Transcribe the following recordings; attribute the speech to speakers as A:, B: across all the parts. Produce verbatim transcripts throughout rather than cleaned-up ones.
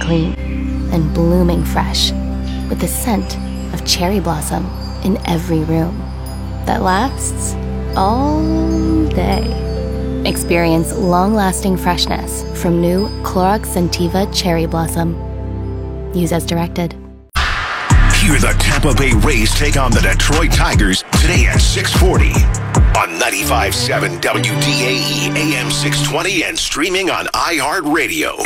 A: clean and blooming fresh, with the scent of cherry blossom in every room that lasts all day. Experience long-lasting freshness from new Clorox Scentiva Cherry Blossom. Use as directed.
B: Hear the Tampa Bay Rays take on the Detroit Tigers today at six forty on ninety-five point seven W D A E A M six twenty and streaming on iHeartRadio.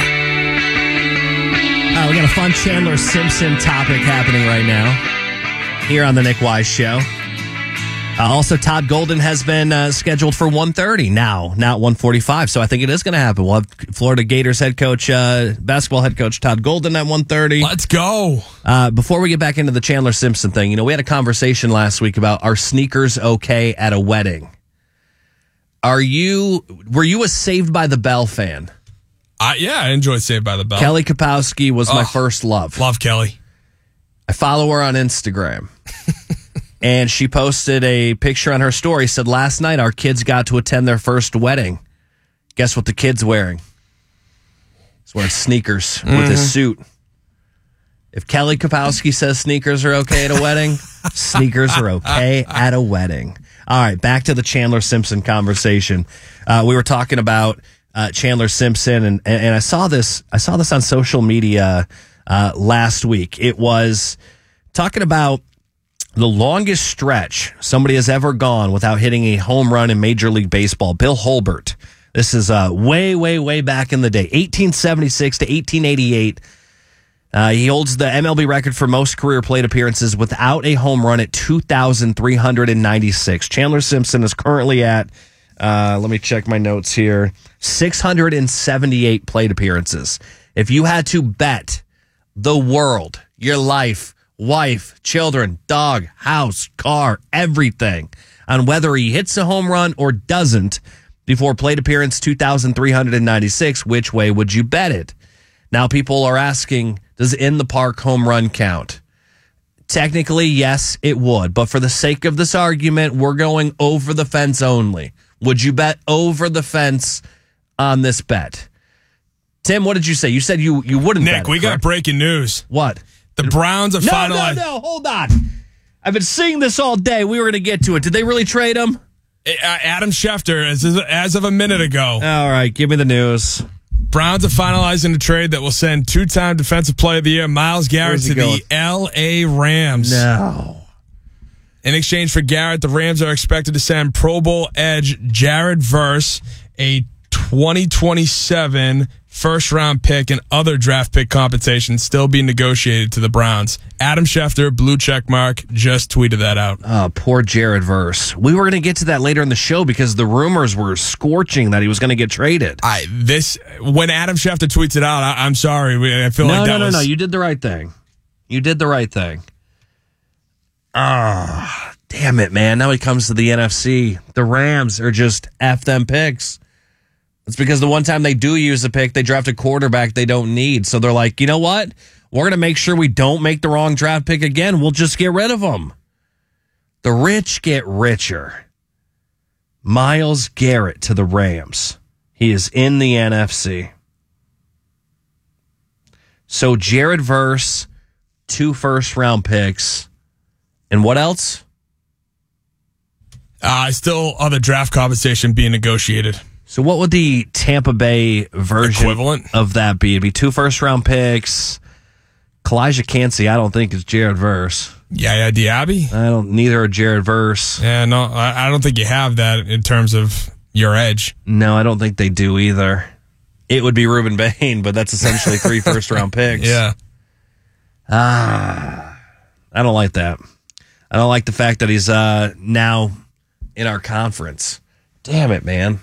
C: Uh, we got a fun Chandler Simpson topic happening right now here on the Nick Wise Show. Uh, also, Todd Golden has been uh, scheduled for one thirty now, now at one forty-five. So I think it is going to happen. We'll have Florida Gators head coach, uh, basketball head coach Todd Golden at one thirty.
D: Let's go.
C: Uh, before we get back into the Chandler Simpson thing, you know, we had a conversation last week about are sneakers okay at a wedding? Are you, were you a Saved by the Bell fan?
D: Uh, yeah, I enjoyed Saved by the Bell.
C: Kelly Kapowski was
D: oh,
C: my first love.
D: Love Kelly.
C: I follow her on Instagram. And she posted a picture on her story, said, last night our kids got to attend their first wedding. Guess what the kid's wearing? He's wearing sneakers mm-hmm. with his suit. If Kelly Kapowski says sneakers are okay at a wedding, sneakers are okay at a wedding. All right, back to the Chandler Simpson conversation. Uh, we were talking about uh, Chandler Simpson, and, and, and I saw this. I saw this on social media uh, last week. It was talking about the longest stretch somebody has ever gone without hitting a home run in Major League Baseball. Bill Holbert. This is uh, way, way, way back in the day, eighteen seventy-six to eighteen eighty-eight. Uh, he holds the M L B record for most career plate appearances without a home run at two thousand three hundred ninety-six. Chandler Simpson is currently at, uh, let me check my notes here, six hundred seventy-eight plate appearances. If you had to bet the world, your life, wife, children, dog, house, car, everything on whether he hits a home run or doesn't before plate appearance two thousand three hundred ninety-six, which way would you bet it? Now people are asking, does in the park home run count? Technically, yes, it would. But for the sake of this argument, we're going over the fence only. Would you bet over the fence on this bet? Tim, what did you say? You said you, you wouldn't
D: Nick,
C: bet it,
D: we
C: correct?
D: got breaking news.
C: What?
D: The Browns are
C: no,
D: finalized.
C: No, no, hold on. I've been seeing this all day. We were going to get to it. Did they really trade him?
D: Uh, Adam Schefter, as, as of a minute ago.
C: All right, give me the news.
D: Browns are finalizing a trade that will send two-time Defensive Player of the Year Myles Garrett to
C: going?
D: the L A Rams.
C: No.
D: In exchange for Garrett, the Rams are expected to send Pro Bowl edge Jared Verse, a twenty twenty-seven first-round pick, and other draft pick compensation still being negotiated to the Browns. Adam Schefter, blue check mark, just tweeted that out.
C: Oh, poor Jared Verse. We were going to get to that later in the show because the rumors were scorching that he was going to get traded.
D: I this when Adam Schefter tweets it out, I, I'm sorry. I feel
C: no,
D: like that
C: no, no,
D: was...
C: no. You did the right thing. You did the right thing. Ah, oh, damn it, man. Now he comes to the N F C. The Rams are just F them picks. It's because the one time they do use a pick, they draft a quarterback they don't need. So they're like, you know what? We're going to make sure we don't make the wrong draft pick again. We'll just get rid of them. The rich get richer. Myles Garrett to the Rams. He is in the N F C. So Jared Verse, two first-round picks. And what else?
D: Uh, still other draft compensation being negotiated.
C: So what would the Tampa Bay version
D: equivalent
C: of that be? It'd be two first-round picks. Kalijah Cansey, I don't think is Jared Verse.
D: Yaya Diaby?
C: I don't. Neither are Jared Verse.
D: Yeah, no, I, I don't think you have that in terms of your edge.
C: No, I don't think they do either. It would be Reuben Bain, but that's essentially three first-round picks.
D: Yeah.
C: Ah, I don't like that. I don't like the fact that he's uh, now in our conference. Damn it, man.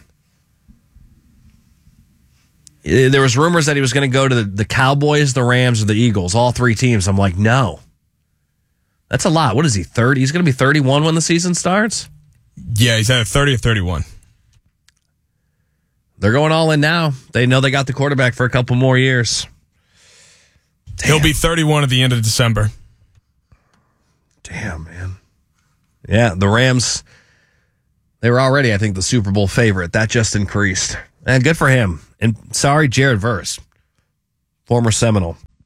C: There was rumors that he was going to go to the, the Cowboys, the Rams, or the Eagles, all three teams. I'm like, no. That's a lot. What is he, thirty? He's going to be thirty-one when the season starts?
D: Yeah, he's at thirty or thirty-one.
C: They're going all in now. They know they got the quarterback for a couple more years. Damn.
D: He'll be thirty-one at the end of December.
C: Damn, man. Yeah, the Rams, they were already, I think, the Super Bowl favorite. That just increased. And good for him. And sorry, Jared Verse, former Seminole.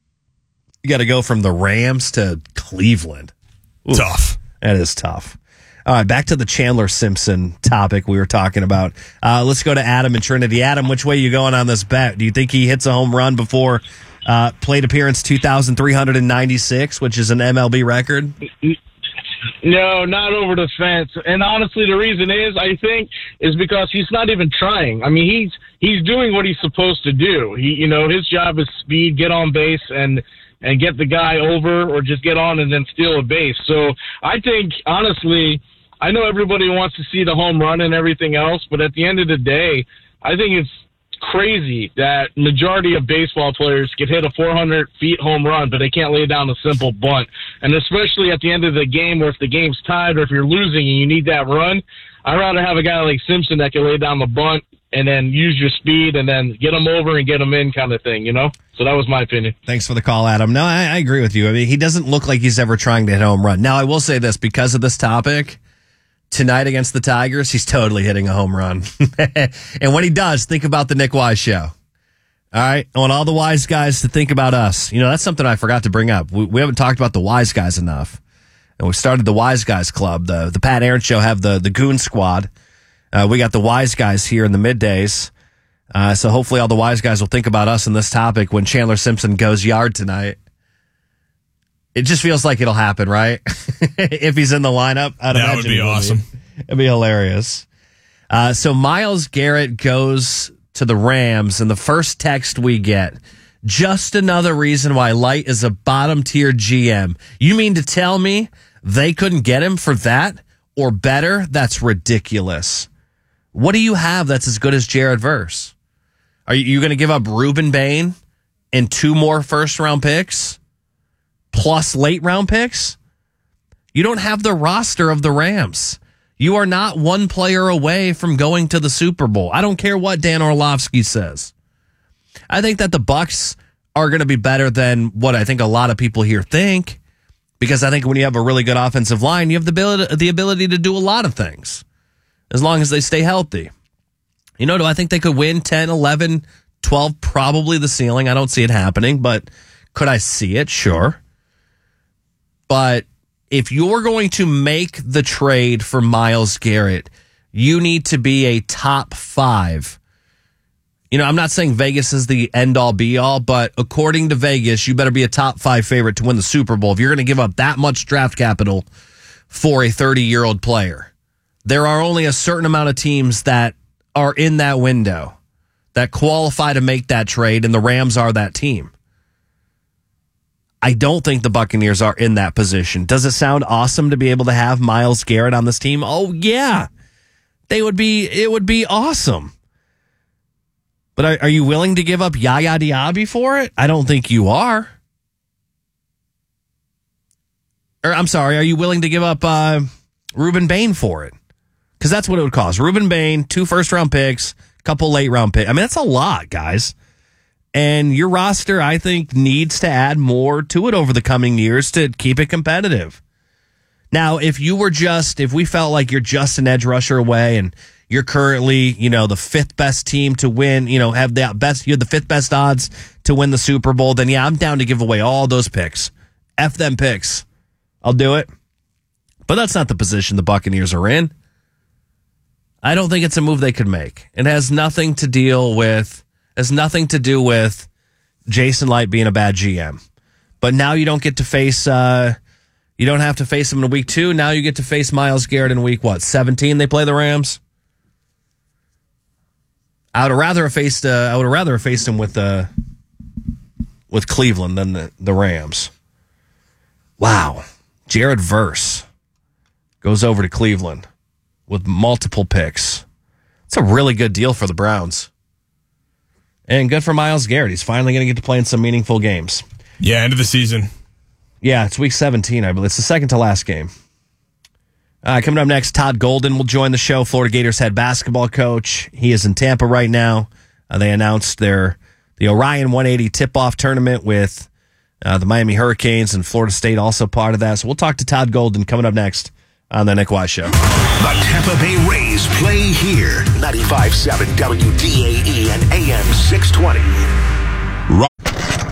C: You got to go from the Rams to Cleveland. Oof,
D: Tough.
C: That is tough. All right, back to the Chandler Simpson topic we were talking about. Uh, let's go to Adam in Trinity. Adam, which way are you going on this bet? Do you think he hits a home run before uh, plate appearance two thousand three hundred ninety-six, which is an M L B record?
E: No, not over the fence. And honestly, the reason is, I think, is because he's not even trying. I mean, he's he's doing what he's supposed to do. He, you know, his job is speed, get on base, and and get the guy over, or just get on and then steal a base. So I think, honestly, I know everybody wants to see the home run and everything else, but at the end of the day, I think it's crazy that majority of baseball players can hit a four hundred feet home run, but they can't lay down a simple bunt. And especially at the end of the game, or if the game's tied, or if you're losing and you need that run, I'd rather have a guy like Simpson that can lay down the bunt and then use your speed and then get him over and get him in, kind of thing, you know? So that was my opinion.
C: Thanks for the call, Adam. No, I, I agree with you. I mean, he doesn't look like he's ever trying to hit a home run. Now, I will say this, because of this topic, tonight against the Tigers, he's totally hitting a home run. And when he does, think about the Nick Wise Show. All right? I want all the wise guys to think about us. You know, that's something I forgot to bring up. We, we haven't talked about the wise guys enough. And we started the Wise Guys Club. The the Pat Aaron Show have the, the Goon Squad. Uh, we got the wise guys here in the middays. Uh, so hopefully all the wise guys will think about us in this topic when Chandler Simpson goes yard tonight. It just feels like it'll happen, right? If he's in the lineup, I'd
D: that would be awesome.
C: Be. It'd be hilarious. Uh, so Myles Garrett goes to the Rams, and the first text we get, just another reason why Light is a bottom tier G M. You mean to tell me they couldn't get him for that or better? That's ridiculous. What do you have that's as good as Jared Verse? Are you, you going to give up Reuben Bain and two more first round picks plus late round picks? You don't have the roster of the Rams. You are not one player away from going to the Super Bowl. I don't care what Dan Orlovsky says. I think that the Bucs are going to be better than what I think a lot of people here think, because I think when you have a really good offensive line, you have the ability, the ability to do a lot of things as long as they stay healthy. You know, do I think they could win ten, eleven, twelve? Probably the ceiling. I don't see it happening, but could I see it? Sure. But if you're going to make the trade for Myles Garrett, you need to be a top five. You know, I'm not saying Vegas is the end-all, be-all, but according to Vegas, you better be a top five favorite to win the Super Bowl if you're going to give up that much draft capital for a thirty-year-old player. There are only a certain amount of teams that are in that window that qualify to make that trade, and the Rams are that team. I don't think the Buccaneers are in that position. Does it sound awesome to be able to have Myles Garrett on this team? Oh, yeah. They would be, it would be awesome. But are, are you willing to give up Yaya Diaby for it? I don't think you are. Or I'm sorry, are you willing to give up uh, Reuben Bain for it? Because that's what it would cost. Reuben Bain, two first-round picks, couple late-round picks. I mean, that's a lot, guys. And your roster, I think, needs to add more to it over the coming years to keep it competitive. Now, if you were just, if we felt like you're just an edge rusher away and you're currently, you know, the fifth best team to win, you know, have the best, you have the fifth best odds to win the Super Bowl, then yeah, I'm down to give away all those picks. F them picks. I'll do it. But that's not the position the Buccaneers are in. I don't think it's a move they could make. It has nothing to deal with, has nothing to do with Jason Light being a bad G M. But now you don't get to face, uh, you don't have to face him in week two. Now you get to face Myles Garrett in week, what, seventeen they play the Rams? I would have rather have faced, uh, I would have rather have faced him with, uh, with Cleveland than the, the Rams. Wow. Jared Verse goes over to Cleveland with multiple picks. It's a really good deal for the Browns. And good for Myles Garrett. He's finally going to get to play in some meaningful games.
D: Yeah, end of the season.
C: Yeah, it's week seventeen, I believe. It's the second to last game. Uh, coming up next, Todd Golden will join the show, Florida Gators head basketball coach. He is in Tampa right now. Uh, they announced their the Orion one eighty tip-off tournament with uh, the Miami Hurricanes and Florida State also part of that. So we'll talk to Todd Golden coming up next on the Nick Wise Show.
B: The Tampa Bay Rays play here. ninety-five point seven W D A E and A M six twenty.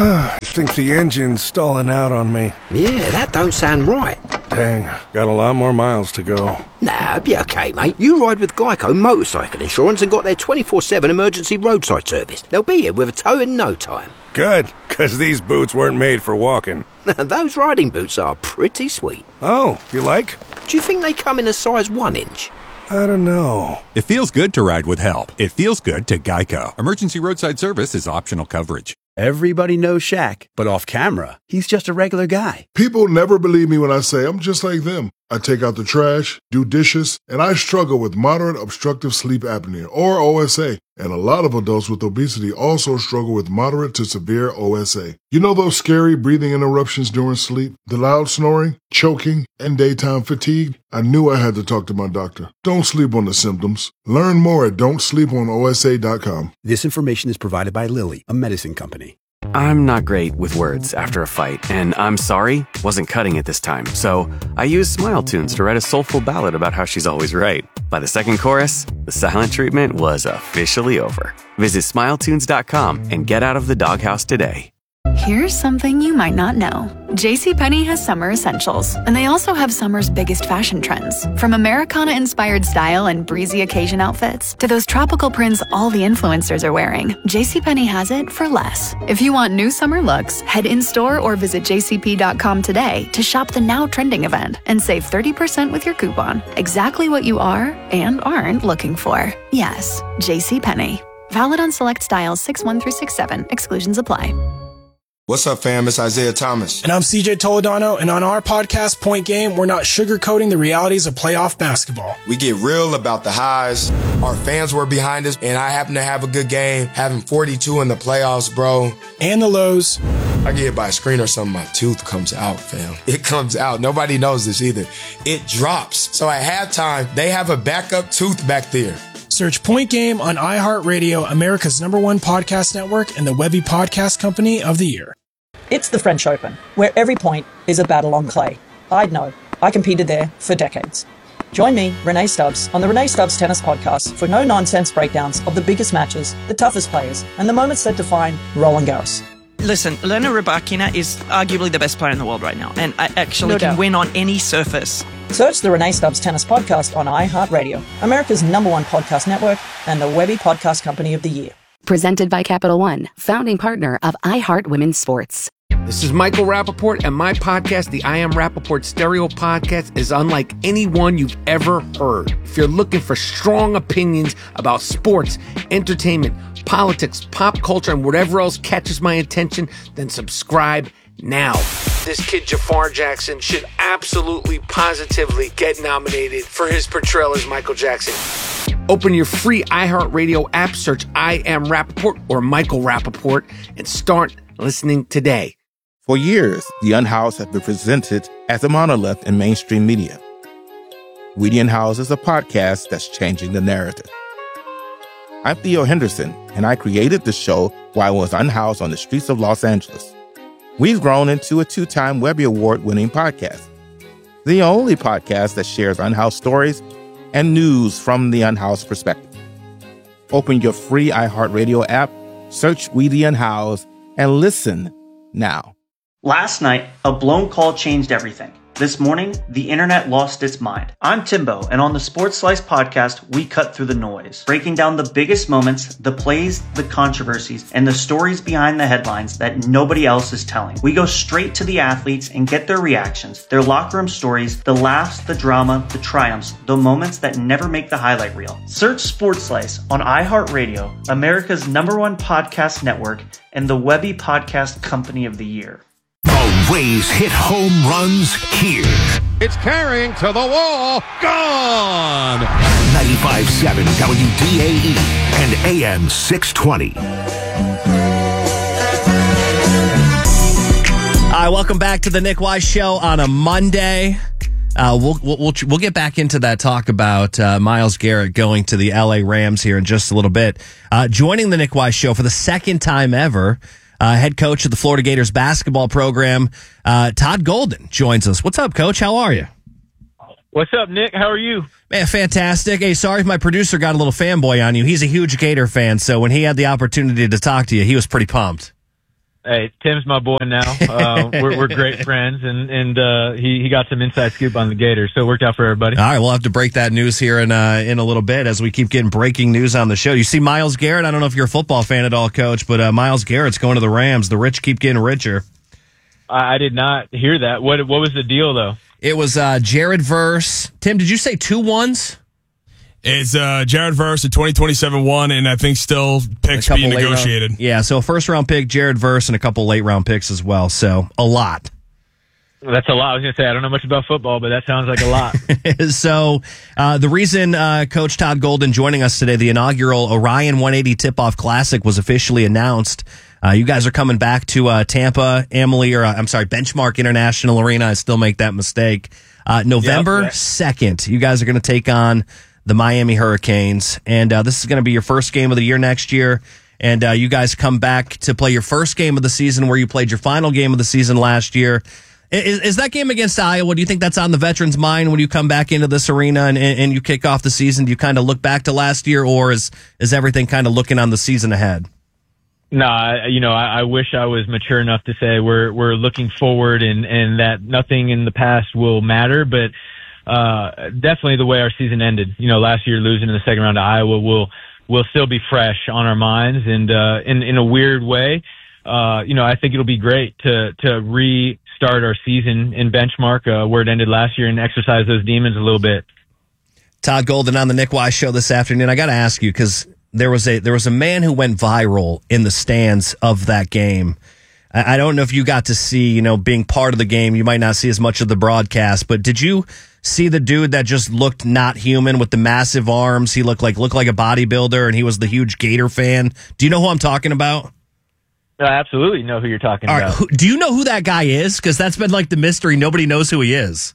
F: I think the engine's stalling out on me.
G: Yeah, that don't sound right.
F: Dang, got a lot more miles to go.
G: Nah, be okay, mate. You ride with Geico Motorcycle Insurance and got their twenty-four seven emergency roadside service. They'll be here with a tow in no time.
F: Good, because these boots weren't made for walking.
G: Those riding boots are pretty sweet.
F: Oh, you like?
G: Do you think they come in a size one inch?
F: I don't know.
H: It feels good to ride with help. It feels good to Geico. Emergency roadside service is optional coverage.
I: Everybody knows Shaq, but off camera, he's just a regular guy.
J: People never believe me when I say I'm just like them. I take out the trash, do dishes, and I struggle with moderate obstructive sleep apnea, or O S A. And a lot of adults with obesity also struggle with moderate to severe O S A. You know those scary breathing interruptions during sleep, the loud snoring, choking, and daytime fatigue? I knew I had to talk to my doctor. Don't sleep on the symptoms. Learn more at don't sleep on O S A dot com.
I: This information is provided by Lilly, a medicine company.
K: I'm not great with words after a fight, and I'm sorry wasn't cutting it this time, so I used Smile Tunes to write a soulful ballad about how she's always right. By the second chorus, the silent treatment was officially over. Visit smile tunes dot com and get out of the doghouse today.
L: Here's something you might not know. JCPenney has summer essentials, and they also have summer's biggest fashion trends. From Americana-inspired style and breezy occasion outfits to those tropical prints all the influencers are wearing, JCPenney has it for less. If you want new summer looks, head in-store or visit j c p dot com today to shop the now trending event and save thirty percent with your coupon. Exactly what you are and aren't looking for. Yes, JCPenney. Valid on select styles six one through six seven. Exclusions apply.
M: What's up, fam? It's Isaiah Thomas.
N: And I'm C J Toledano, and on our podcast, Point Game, we're not sugarcoating the realities of playoff basketball.
M: We get real about the highs. Our fans were behind us, and I happen to have a good game, having forty-two in the playoffs, bro.
N: And the lows.
M: I get hit by a screen or something, my tooth comes out, fam. It comes out. Nobody knows this either. It drops. So at halftime, they have a backup tooth back there.
N: Search Point Game on iHeartRadio, America's number one podcast network, and the Webby Podcast Company of the Year.
O: It's the French Open, where every point is a battle on clay. I'd know. I competed there for decades. Join me, Renee Stubbs, on the Renee Stubbs Tennis Podcast for no-nonsense breakdowns of the biggest matches, the toughest players, and the moments that define Roland Garros.
P: Listen, Elena Rybakina is arguably the best player in the world right now, and I actually
O: No
P: can
O: doubt.
P: win on any surface.
O: Search the Renee Stubbs Tennis Podcast on iHeartRadio, America's number one podcast network, and the Webby Podcast Company of the Year.
Q: Presented by Capital One, founding partner of iHeart Women's Sports.
R: This is Michael Rappaport, and my podcast, the I Am Rappaport Stereo Podcast, is unlike any one you've ever heard. If you're looking for strong opinions about sports, entertainment, politics, pop culture, and whatever else catches my attention, then subscribe now. This kid, Jafar Jackson, should absolutely, positively get nominated for his portrayal as Michael Jackson. Open your free iHeartRadio app, search I Am Rappaport or Michael Rappaport, and start listening today.
S: For years, The Unhoused has been presented as a monolith in mainstream media. We the Unhoused is a podcast that's changing the narrative. I'm Theo Henderson, and I created the show while I was unhoused on the streets of Los Angeles. We've grown into a two-time Webby Award-winning podcast, the only podcast that shares unhoused stories and news from the unhoused perspective. Open your free iHeartRadio app, search We the Unhoused, and listen now.
T: Last night, a blown call changed everything. This morning, the internet lost its mind. I'm Timbo, and on the Sports Slice podcast, we cut through the noise, breaking down the biggest moments, the plays, the controversies, and the stories behind the headlines that nobody else is telling. We go straight to the athletes and get their reactions, their locker room stories, the laughs, the drama, the triumphs, the moments that never make the highlight reel. Search Sports Slice on iHeartRadio, America's number one podcast network, and the Webby Podcast Company of the Year.
B: The Rays hit home runs here.
U: It's carrying to the wall. Gone.
B: ninety-five point seven W D A E and A M six twenty.
C: All right, welcome back to the Nick Wise Show on a Monday. Uh, we'll, we'll we'll we'll get back into that talk about uh, Myles Garrett going to the L A Rams here in just a little bit. Uh, joining the Nick Wise Show for the second time ever, uh, head coach of the Florida Gators basketball program, uh, Todd Golden, joins us. What's up, Coach? How are you?
V: What's up, Nick? How are you?
C: Man, fantastic. Hey, sorry if my producer got a little fanboy on you. He's a huge Gator fan, so when he had the opportunity to talk to you, he was pretty pumped.
V: Hey, Tim's my boy now. Uh, we're, we're great friends, and and uh, he he got some inside scoop on the Gators, so it worked out for everybody.
C: All right, we'll have to break that news here in uh, in a little bit as we keep getting breaking news on the show. You see Myles Garrett? I don't know if you're a football fan at all, Coach, but uh, Myles Garrett's going to the Rams. The rich keep getting richer.
V: I, I did not hear that. What what was the deal though?
C: It was uh, Jared Verse. Tim, did you say two ones?
D: It's uh, Jared Verse, a twenty twenty-seven one, and I think still picks being negotiated.
C: Round, yeah, so a first-round pick, Jared Verse, and a couple late-round picks as well. So a lot.
V: That's a lot. I was going to say, I don't know much about football, but that sounds like a lot.
C: so uh, the reason uh, Coach Todd Golden joining us today, the inaugural Orion one eighty Tip-Off Classic was officially announced. Uh, you guys are coming back to uh, Tampa, Emily, or uh, I'm sorry, Benchmark International Arena. I still make that mistake. Uh, November yep, yep. second, you guys are going to take on the Miami Hurricanes, and uh, this is going to be your first game of the year next year, and uh, you guys come back to play your first game of the season where you played your final game of the season last year. Is, is that game against Iowa, do you think that's on the veterans' mind when you come back into this arena and, and you kick off the season? Do you kind of look back to last year, or is, is everything kind of looking on the season ahead?
V: No, I, you know, I, I wish I was mature enough to say we're we're looking forward and, and that nothing in the past will matter, but Uh, definitely the way our season ended. You know, last year losing in the second round to Iowa will will still be fresh on our minds, and uh, in in a weird way, uh, you know, I think it'll be great to to restart our season in Benchmark uh, where it ended last year and exercise those demons a little bit.
C: Todd Golden on the Nick Wise Show this afternoon. I got to ask you, because there was a there was a man who went viral in the stands of that game. I, I don't know if you got to see, you know, being part of the game. You might not see as much of the broadcast, but did you see the dude that just looked not human with the massive arms? He looked like looked like a bodybuilder, and he was the huge Gator fan. Do you know who I'm talking about?
V: I absolutely know who you're talking
C: All
V: about.
C: right, who, do you know who that guy is? Because that's been like the mystery. Nobody knows who he is.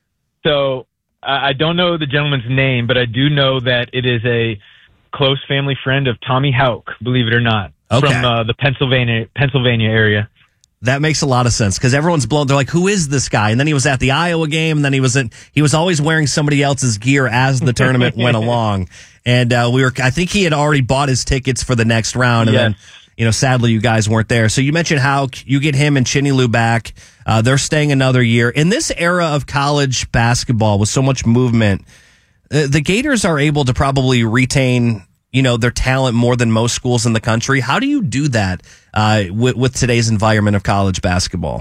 V: So I I don't know the gentleman's name, but I do know that it is a close family friend of Tommy Houck, believe it or not,
C: Okay.
V: from uh, the Pennsylvania Pennsylvania area.
C: That makes a lot of sense because everyone's blown. They're like, "Who is this guy?" And then he was at the Iowa game, and then he was in. He was always wearing somebody else's gear as the tournament went along. And uh, we were. I think he had already bought his tickets for the next round, and
V: Yes.
C: then, you know, sadly, you guys weren't there. So you mentioned how you get him and Chinny Lou back. Uh, they're staying another year in this era of college basketball with so much movement. Uh, the Gators are able to probably retain, you know, their talent more than most schools in the country. How do you do that uh, with, with today's environment of college basketball?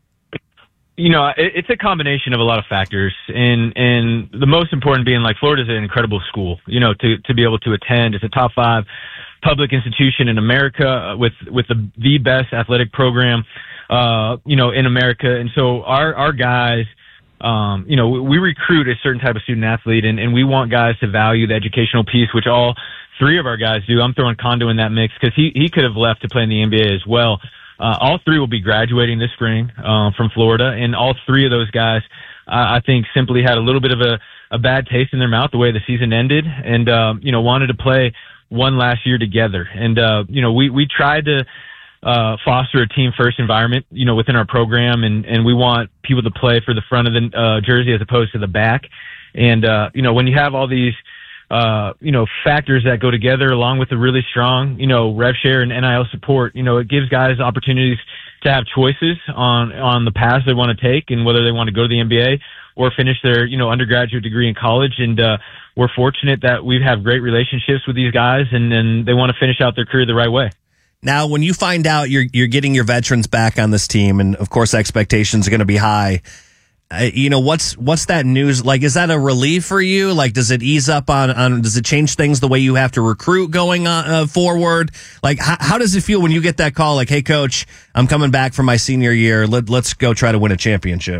V: You know, it, it's a combination of a lot of factors, and and the most important being like Florida's an incredible school. You know, to to be able to attend, it's a top five public institution in America with with the the best athletic program, uh, you know, in America, and so our our guys. Um, you know, we recruit a certain type of student athlete, and, and we want guys to value the educational piece, which all three of our guys do. I'm throwing Kondo in that mix because he, he could have left to play in the N B A as well. Uh, all three will be graduating this spring uh, from Florida, and all three of those guys, uh, I think, simply had a little bit of a, a bad taste in their mouth the way the season ended, and um, you know, wanted to play one last year together. And uh, you know, we we tried to uh, foster a team first environment, you know, within our program. And, and we want people to play for the front of the uh, jersey as opposed to the back. And, uh, you know, when you have all these, uh, you know, factors that go together along with a really strong, you know, rev share and N I L support, you know, it gives guys opportunities to have choices on, on the paths they want to take and whether they want to go to the N B A or finish their, you know, undergraduate degree in college. And, uh, we're fortunate that we have great relationships with these guys and, and they want to finish out their career the right way.
C: Now, when you find out you're you're getting your veterans back on this team, and of course expectations are going to be high, uh, you know, what's what's that news like? Is that a relief for you? Like, does it ease up on on? Does it change things the way you have to recruit going on, uh, forward? Like, how, how does it feel when you get that call? Like, hey, coach, I'm coming back for my senior year. Let, let's go try to win a championship.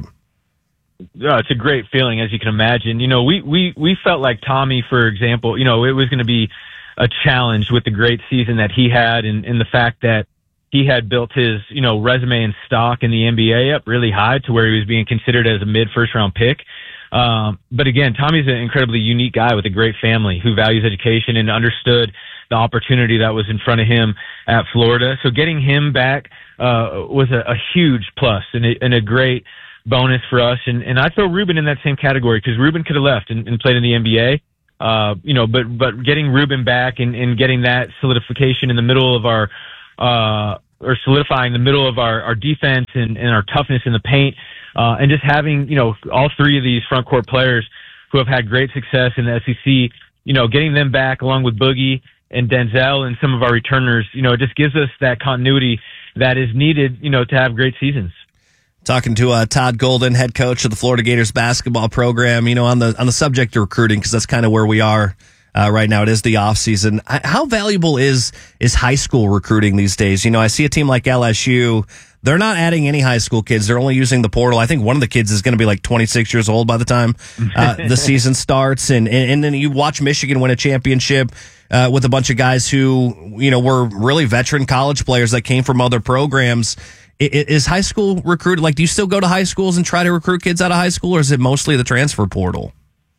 V: Yeah, it's a great feeling, as you can imagine. You know, we we we felt like Tommy, for example, you know, it was going to be a challenge with the great season that he had and, and the fact that he had built his, you know, resume and stock in the N B A up really high to where he was being considered as a mid first round pick. Um, but again, Tommy's an incredibly unique guy with a great family who values education and understood the opportunity that was in front of him at Florida. So getting him back, uh, was a, a huge plus and a, and a great bonus for us. And, and I throw Ruben in that same category because Ruben could have left and, and played in the N B A. Uh, you know, but, but getting Ruben back and, and getting that solidification in the middle of our, uh, or solidifying the middle of our, our defense and, and our toughness in the paint, uh, and just having, you know, all three of these front court players who have had great success in the S E C, you know, getting them back along with Boogie and Denzel and some of our returners, you know, it just gives us that continuity that is needed, you know, to have great seasons.
C: Talking to uh, Todd Golden, head coach of the Florida Gators basketball program, you know, on the on the subject of recruiting, because that's kind of where we are uh, right now. It is the off season. How valuable is is high school recruiting these days? You know, I see a team like L S U. They're not adding any high school kids. They're only using the portal. I think one of the kids is going to be like twenty-six years old by the time uh, the season starts. And, and and then you watch Michigan win a championship uh, with a bunch of guys who, you know, were really veteran college players that came from other programs. Is high school recruit, like, do you still go to high schools and try to recruit kids out of high school, or is it mostly the transfer portal?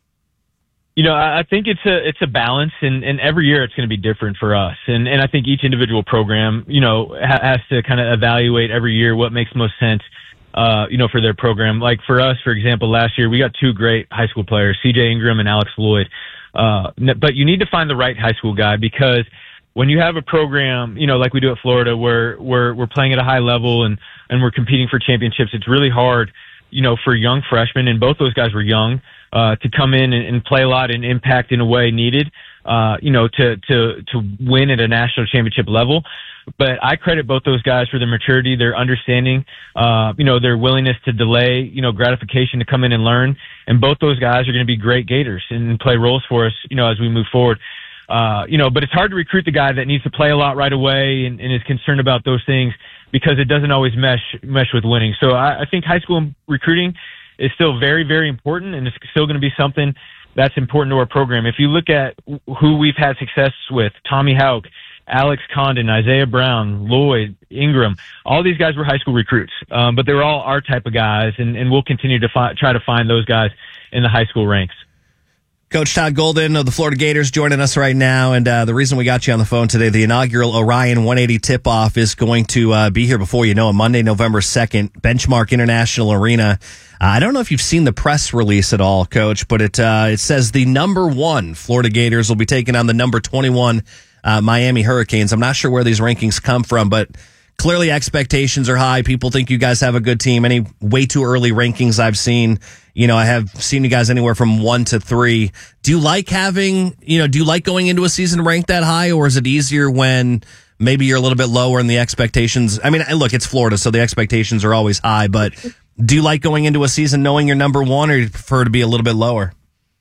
V: You know, I think it's a it's a balance, and, and every year it's going to be different for us. And and I think each individual program, you know, ha- has to kind of evaluate every year what makes most sense, uh, you know, for their program. Like for us, for example, last year we got two great high school players, C J Ingram and Alex Lloyd. Uh, but you need to find the right high school guy, because when you have a program, you know, like we do at Florida, where we're we're playing at a high level and, and we're competing for championships, it's really hard, you know, for young freshmen, and both those guys were young, uh, to come in and, and play a lot and impact in a way needed, uh, you know, to, to, to win at a national championship level. But I credit both those guys for their maturity, their understanding, uh, you know, their willingness to delay, you know, gratification to come in and learn. And both those guys are going to be great Gators and play roles for us, you know, as we move forward. Uh, you know, but it's hard to recruit the guy that needs to play a lot right away and, and is concerned about those things, because it doesn't always mesh mesh with winning. So I, I think high school recruiting is still very, very important, and it's still going to be something that's important to our program. If you look at who we've had success with, Tommy Houck, Alex Condon, Isaiah Brown, Lloyd, Ingram, all these guys were high school recruits, um, but they were all our type of guys, and, and we'll continue to fi- try to find those guys in the high school ranks.
C: Coach Todd Golden of the Florida Gators joining us right now, and uh, the reason we got you on the phone today, the inaugural Orion one eighty tip-off is going to uh, be here before you know it, Monday, November second, Benchmark International Arena. Uh, I don't know if you've seen the press release at all, Coach, but it uh, it says the number one Florida Gators will be taking on the number twenty-one uh, Miami Hurricanes. I'm not sure where these rankings come from, but clearly expectations are high. People think you guys have a good team. Any way too early rankings I've seen, you know, I have seen you guys anywhere from one to three. Do you like having, you know, do you like going into a season ranked that high, or is it easier when maybe you're a little bit lower in the expectations? I mean, look, it's Florida, so the expectations are always high, but do you like going into a season knowing you're number one, or do you prefer to be a little bit lower?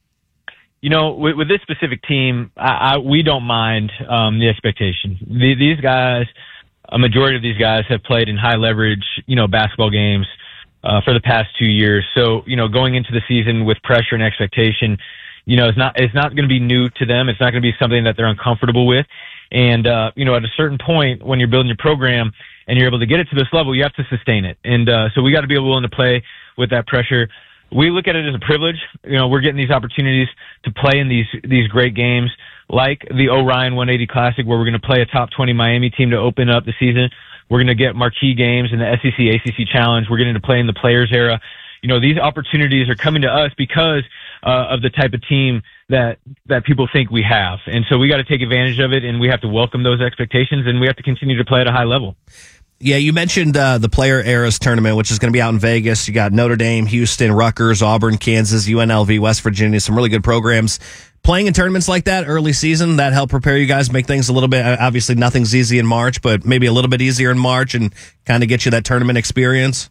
V: You know, with, with this specific team, I, I, we don't mind um, the expectation. The, these guys, a majority of these guys have played in high leverage, you know, basketball games uh, for the past two years. So, you know, going into the season with pressure and expectation, you know, it's not it's not going to be new to them. It's not going to be something that they're uncomfortable with. And uh, you know, at a certain point when you're building your program and you're able to get it to this level, you have to sustain it. And uh, so we got to be willing to play with that pressure. We look at it as a privilege. You know, we're getting these opportunities to play in these these great games, like the Orion one eighty Classic, where we're going to play a top twenty Miami team to open up the season. We're going to get marquee games in the S E C A C C Challenge. We're getting to play in the Players Era. You know, these opportunities are coming to us because uh, of the type of team that that people think we have. And so we got to take advantage of it, and we have to welcome those expectations, and we have to continue to play at a high level.
C: Yeah, you mentioned uh, the Player Eras tournament, which is going to be out in Vegas. You got Notre Dame, Houston, Rutgers, Auburn, Kansas, U N L V, West Virginia, some really good programs. Playing in tournaments like that early season, that help prepare you guys, make things a little bit, obviously nothing's easy in March, but maybe a little bit easier in March and kind of get you that tournament experience?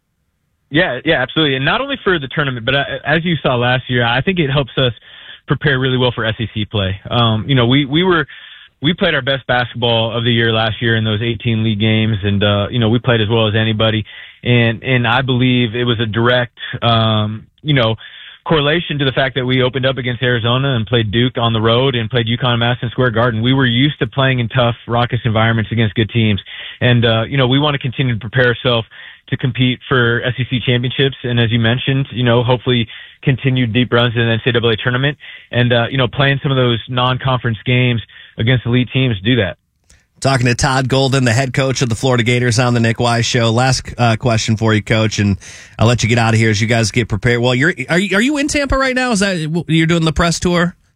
V: Yeah, yeah, absolutely. And not only for the tournament, but uh, as you saw last year, I think it helps us prepare really well for S E C play. Um, you know, we, we were... We played our best basketball of the year last year in those eighteen league games, and uh, you know, we played as well as anybody. And and I believe it was a direct, um, you know, correlation to the fact that we opened up against Arizona and played Duke on the road and played UConn at Madison Square Garden. We were used to playing in tough, raucous environments against good teams, and uh, you know, we want to continue to prepare ourselves to compete for S E C championships. And as you mentioned, you know, hopefully continue deep runs in the N C double A tournament, and uh, you know, playing some of those non-conference games against elite teams do that.
C: Talking to Todd Golden, the head coach of the Florida Gators on the Nick Wise Show. Last uh, question for you, Coach, and I'll let you get out of here as you guys get prepared. Well, you're are you, are you in Tampa right now? Is that you're doing the press tour, the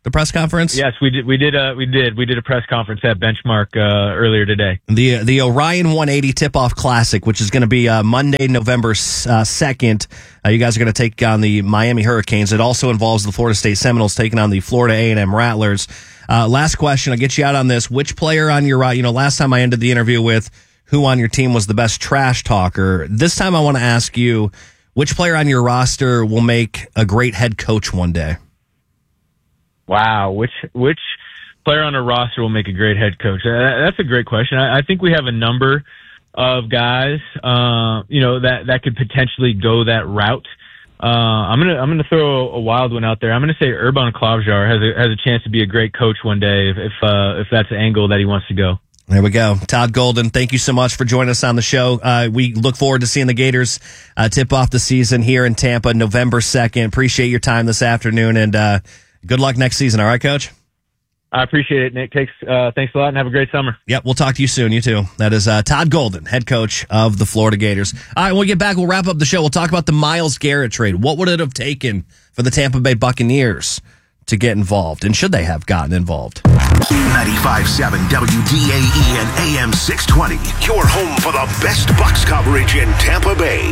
C: the press conference?
V: Yes, we did. We did. Uh, we did. We did a press conference at Benchmark uh, earlier today.
C: The the Orion one eighty Tip-Off Classic, which is going to be uh, Monday, November uh, second. Uh, you guys are going to take on the Miami Hurricanes. It also involves the Florida State Seminoles taking on the Florida A and M Rattlers. Uh, last question. I'll get you out on this. Which player on your, uh, you know, last time I ended the interview with who on your team was the best trash talker. This time I want to ask you, which player on your roster will make a great head coach one day?
V: Wow, which which player on a roster will make a great head coach? Uh, that's a great question. I, I think we have a number of guys, uh, you know, that, that could potentially go that route. Uh, I'm gonna I'm gonna throw a wild one out there. I'm gonna say Urban Klavjar has a has a chance to be a great coach one day if if, uh, if that's the angle that he wants to go.
C: There we go. Todd Golden, thank you so much for joining us on the show. Uh, we look forward to seeing the Gators uh, tip off the season here in Tampa, November second. Appreciate your time this afternoon, and uh, good luck next season. All right, Coach?
V: I appreciate it, Nick. Thanks, uh, thanks a lot, and have a great summer.
C: Yep, we'll talk to you soon. You too. That is uh, Todd Golden, head coach of the Florida Gators. All right, when we get back, we'll wrap up the show. We'll talk about the Myles Garrett trade. What would it have taken for the Tampa Bay Buccaneers to get involved, and should they have gotten involved?
B: ninety-five point seven W D A E and A M six twenty. Your home for the best Bucs coverage in Tampa Bay.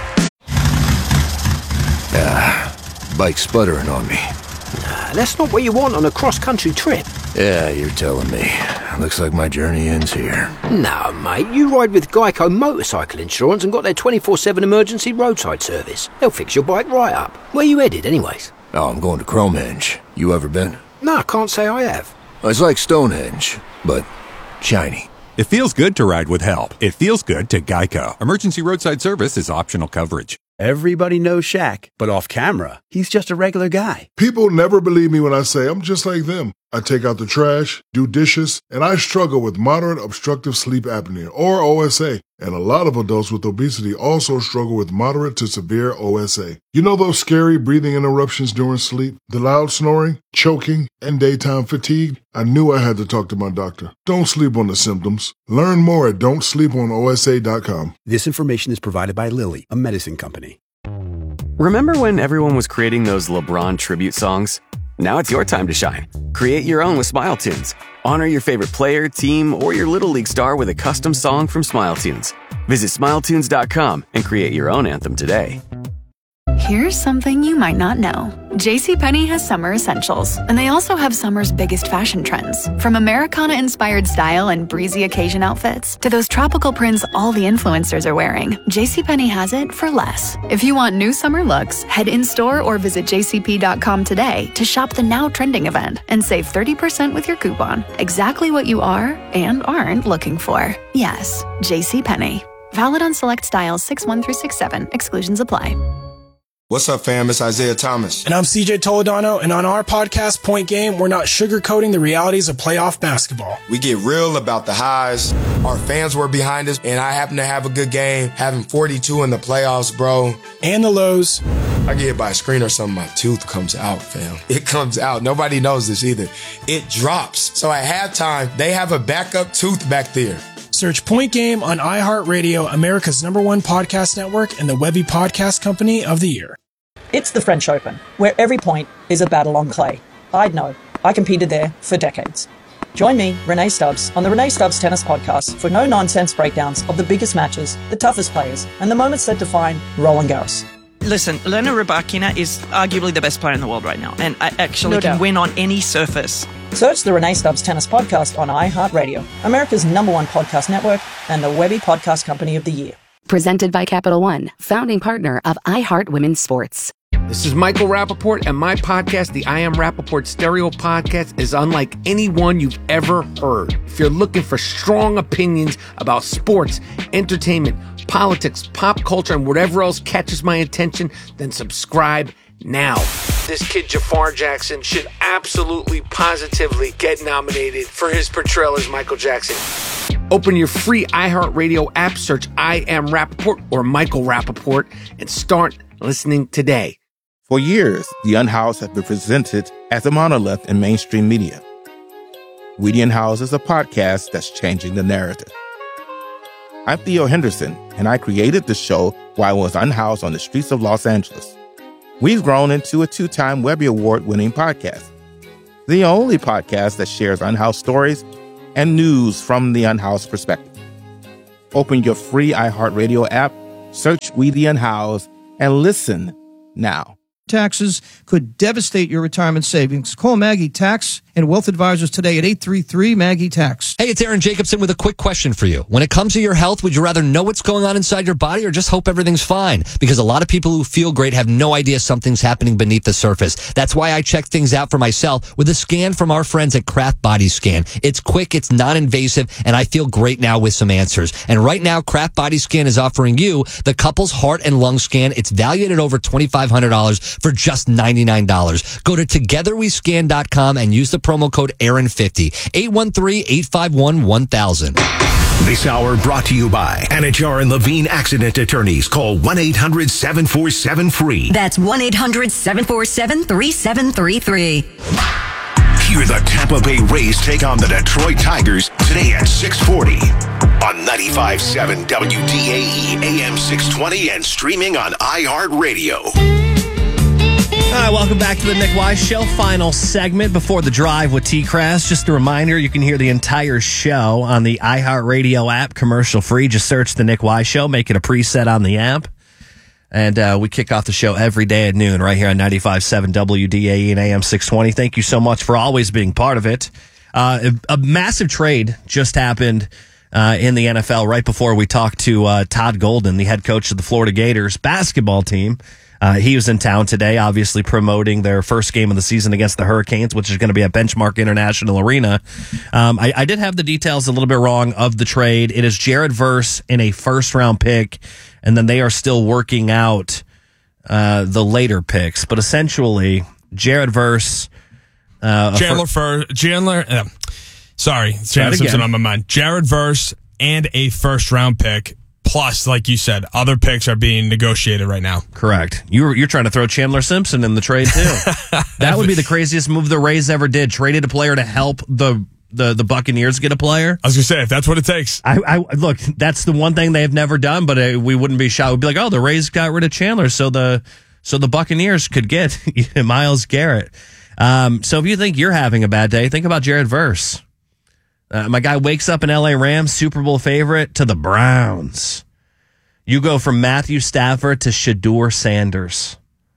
A: Ah, bike sputtering on me.
G: Nah, that's not what you want on a cross-country trip.
A: Yeah, you're telling me. Looks like my journey ends here.
G: No, mate, you ride with Geico Motorcycle Insurance and got their twenty-four seven emergency roadside service. They'll fix your bike right up. Where you headed, anyways?
A: Oh, I'm going to Cromenge. You ever been?
G: No, I can't say I have.
A: It's like Stonehenge, but shiny.
H: It feels good to ride with help. It feels good to Geico. Emergency roadside service is optional coverage.
I: Everybody knows Shaq, but off camera, he's just a regular guy.
J: People never believe me when I say I'm just like them. I take out the trash, do dishes, and I struggle with moderate obstructive sleep apnea, or O S A. And a lot of adults with obesity also struggle with moderate to severe O S A. You know those scary breathing interruptions during sleep, the loud snoring, choking, and daytime fatigue? I knew I had to talk to my doctor. Don't sleep on the symptoms. Learn more at don't sleep on O S A dot com.
I: This information is provided by Lilly, a medicine company.
K: Remember when everyone was creating those LeBron tribute songs? Now it's your time to shine. Create your own with Smile Tunes. Honor your favorite player, team, or your Little League star with a custom song from Smile Tunes. Visit smile tunes dot com and create your own anthem today.
L: Here's something you might not know. JCPenney has summer essentials, and they also have summer's biggest fashion trends. From Americana-inspired style and breezy occasion outfits to those tropical prints all the influencers are wearing, JCPenney has it for less. If you want new summer looks, head in-store or visit j c p dot com today to shop the now trending event and save thirty percent with your coupon. Exactly what you are and aren't looking for. Yes, JCPenney. Valid on select styles six one through six seven. Exclusions apply.
M: What's up, fam? It's Isaiah Thomas.
N: And I'm C J Toledano, and on our podcast, Point Game, we're not sugarcoating the realities of playoff basketball.
M: We get real about the highs. Our fans were behind us, and I happen to have a good game, having forty-two in the playoffs, bro.
N: And the lows.
M: I get hit by a screen or something, my tooth comes out, fam. It comes out. Nobody knows this either. It drops. So at halftime, they have a backup tooth back there.
N: Search Point Game on iHeartRadio, America's number one podcast network, and the Webby Podcast Company of the Year.
O: It's the French Open, where every point is a battle on clay. I'd know. I competed there for decades. Join me, Renee Stubbs, on the Renee Stubbs Tennis Podcast for no-nonsense breakdowns of the biggest matches, the toughest players, and the moments that define Roland Garros.
P: Listen, Elena Rybakina is arguably the best player in the world right now, and I actually
O: No
P: can
O: doubt.
P: win on any surface.
O: Search the Renee Stubbs Tennis Podcast on iHeartRadio, America's number one podcast network, and the Webby Podcast Company of the Year.
Q: Presented by Capital One, founding partner of iHeart Women's Sports.
R: This is Michael Rappaport, and my podcast, the I Am Rappaport Stereo Podcast, is unlike any one you've ever heard. If you're looking for strong opinions about sports, entertainment, politics, pop culture, and whatever else catches my attention, then subscribe now. This kid, Jafar Jackson, should absolutely, positively get nominated for his portrayal as Michael Jackson. Open your free iHeartRadio app, search I Am Rappaport or Michael Rappaport, and start listening today.
S: For years, the Unhoused have been presented as a monolith in mainstream media. Weedy and House is a podcast that's changing the narrative. I'm Theo Henderson, and I created the show while I was unhoused on the streets of Los Angeles. We've grown into a two-time Webby Award-winning podcast. the only podcast that shares unhoused stories and news from the unhoused perspective. Open your free iHeartRadio app, search We the Unhoused, and listen now.
E: Taxes could devastate your retirement savings. Call Maggie Tax and Wealth Advisors today at eight three three, Maggie Tax.
F: Hey, it's Aaron Jacobson with a quick question for you. When it comes to your health, would you rather know what's going on inside your body or just hope everything's fine? Because a lot of people who feel great have no idea something's happening beneath the surface. That's why I check things out for myself with a scan from our friends at Kraft Body Scan. It's quick, it's non-invasive, and I feel great now with some answers. And right now, Kraft Body Scan is offering you the couple's heart and lung scan. It's valued at over twenty-five hundred dollars for just ninety-nine dollars. Go to together we scan dot com and use the promo code Aaron fifty. eight one three, eight five one, one thousand.
B: This hour brought to you by Anajar and Levine Accident Attorneys. Call one eight hundred, seven four seven, F R E E.
W: That's one eight hundred, seven four seven, three seven three three.
B: Hear the Tampa Bay Rays take on the Detroit Tigers today at six forty on ninety-five point seven W D A E A M six twenty and streaming on iHeartRadio.
C: All right, welcome back to the Nick Wise Show. Final segment before the drive with T-Crass. Just a reminder, you can hear the entire show on the iHeartRadio app, commercial free. Just search the Nick Wise Show, make it a preset on the app. And uh, we kick off the show every day at noon right here on ninety-five point seven W D A E and A M six twenty. Thank you so much for always being part of it. Uh, a, a massive trade just happened uh, in the N F L right before we talked to uh, Todd Golden, the head coach of the Florida Gators basketball team. Uh, he was in town today, obviously promoting their first game of the season against the Hurricanes, which is going to be at Benchmark International Arena. Um, I, I did have the details a little bit wrong of the trade. It is Jared Verse in a first-round pick, and then they are still working out uh, the later picks. But essentially, Jared Verse... Uh,
D: Chandler Fur, Chandler... Uh, sorry, Chandler Simpson on my mind. Jared Verse and a first-round pick. Plus, like you said, other picks are being negotiated right now.
C: Correct. You're you're trying to throw Chandler Simpson in the trade too. That would be the craziest move the Rays ever did. Traded a player to help the the, the Buccaneers get a player.
D: I was gonna say if that's what it takes.
C: I, I look. That's the one thing they have never done, but uh, we wouldn't be shocked. We'd be like, oh, the Rays got rid of Chandler, so the so the Buccaneers could get Myles Garrett. Um, so if you think you're having a bad day, think about Jared Verse. Uh, my guy wakes up in L A Rams, Super Bowl favorite, to the Browns. You go from Matthew Stafford to Shedeur Sanders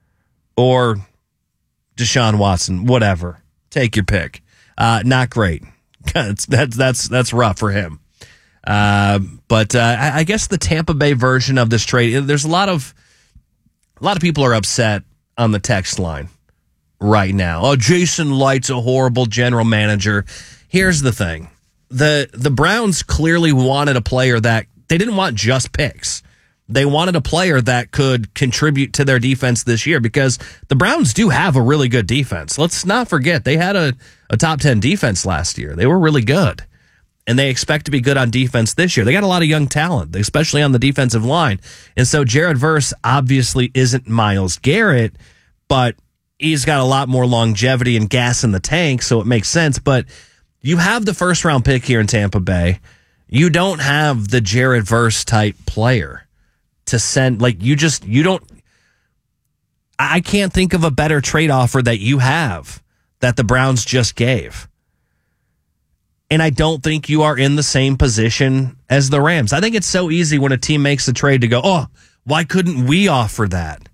C: or Deshaun Watson, whatever. Take your pick. Uh, not great. That's that's that's that's rough for him. Uh, but uh, I, I guess the Tampa Bay version of this trade. There's a lot of a lot of people are upset on the text line right now. Oh, Jason Light's a horrible general manager. Here's the thing. The the Browns clearly wanted a player that they didn't want just picks. They wanted a player that could contribute to their defense this year because the Browns do have a really good defense. Let's not forget they had a, a top ten defense last year. They were really good. And they expect to be good on defense this year. They got a lot of young talent, especially on the defensive line. And so Jared Verse obviously isn't Myles Garrett, but he's got a lot more longevity and gas in the tank, so it makes sense. But you have the first round pick here in Tampa Bay. You don't have the Jared Verse type player to send. Like, you just, you don't, I can't think of a better trade offer that you have that the Browns just gave. And I don't think you are in the same position as the Rams. I think it's so easy when a team makes a trade to go, oh, why couldn't we offer that?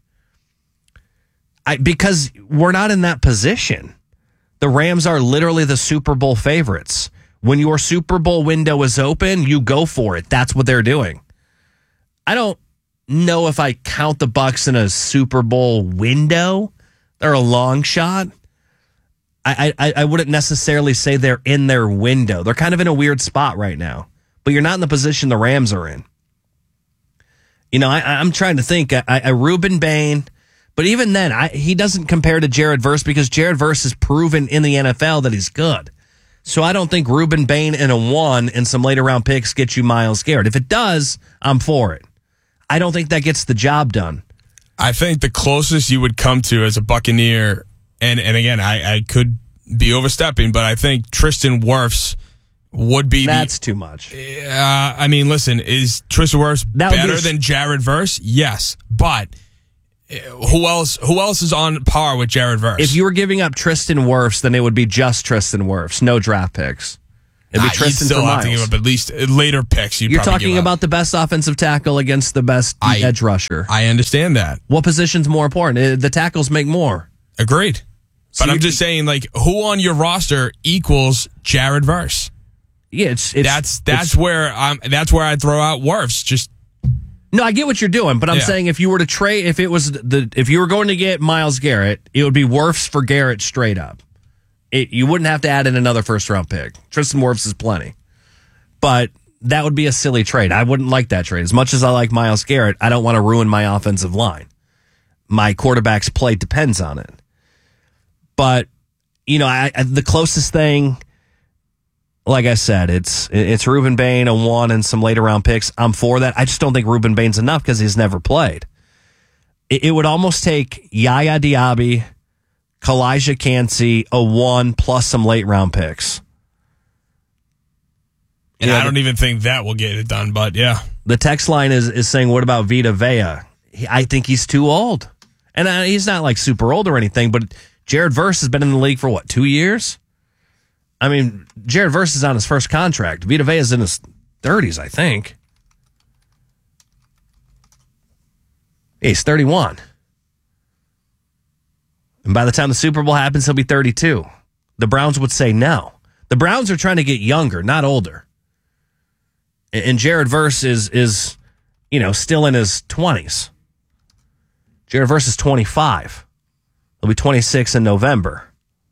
C: I, because we're not in that position. The Rams are literally the Super Bowl favorites. When your Super Bowl window is open, you go for it. That's what they're doing. I don't know if I count the Bucs in a Super Bowl window. They're a long shot. I, I, I wouldn't necessarily say they're in their window. They're kind of in a weird spot right now. But you're not in the position the Rams are in. You know, I, I'm trying to think. I, I Reuben Bain... But even then, I, he doesn't compare to Jared Verse because Jared Verse has proven in the N F L that he's good. So I don't think Reuben Bain in a one and some later round picks get you Myles Garrett. If it does, I'm for it. I don't think that gets the job done.
D: I think the closest you would come to as a Buccaneer, and, and again, I, I could be overstepping, but I think Tristan Wirfs would be
C: That's
D: the,
C: too much.
D: Uh, I mean, listen, is Tristan Wirfs better than Jared Verse? Yes, but who else? Who else is on par with Jared Verse?
C: If you were giving up Tristan Wirfs, then it would be just Tristan Wirfs, no draft picks. It'd be
D: nah,
C: Tristan
D: you'd still
C: for
D: have to
C: Miles.
D: give up at least later picks. You'd
C: You're
D: probably
C: talking
D: give up.
C: about the best offensive tackle against the best
D: I-
C: edge rusher.
D: I understand that.
C: What position's more important? Uh, The tackles make more.
D: Agreed.
C: So
D: But I'm
C: you-
D: just saying, like, who on your roster equals Jared Verse?
C: Yeah, it's, it's
D: that's that's
C: it's-
D: where I'm. That's where I throw out Wirfs. Just
C: No, I get what you're doing, but I'm
D: Yeah.
C: saying if you were to trade, if it was the, if you were going to get Myles Garrett, it would be Wirfs for Garrett straight up. It, you wouldn't have to add in another first round pick. Tristan Wirfs is plenty, but that would be a silly trade. I wouldn't like that trade. As much as I like Myles Garrett, I don't want to ruin my offensive line. My quarterback's play depends on it. But you know, I, I, the closest thing. Like I said, it's it's Reuben Bain, a one, and some later round picks. I'm for that. I just don't think Reuben Bain's enough because he's never played. It, it would almost take Yaya Diaby, Kalijah Kancey, a one, plus some late round picks.
D: and
C: Yeah,
D: I don't even think that will get it done. But yeah,
C: The text line is, is saying, what about Vita Vea? He, I think he's too old. And uh, he's not like super old or anything, but Jared Verse has been in the league for what, two years? I mean, Jared Verse is on his first contract. Vita Vea is in his thirties, I think. He's thirty-one. And by the time the Super Bowl happens, he'll be thirty-two. The Browns would say no. The Browns are trying to get younger, not older. And, and Jared Verse is, is, you know, still in his twenties. Jared Verse is twenty-five. He'll be twenty-six in November.